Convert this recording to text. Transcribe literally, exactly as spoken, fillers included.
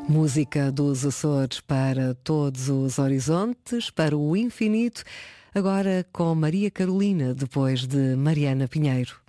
Música dos Açores para todos os horizontes, para o infinito, agora com Maria Carolina, depois de Mariana Pinheiro.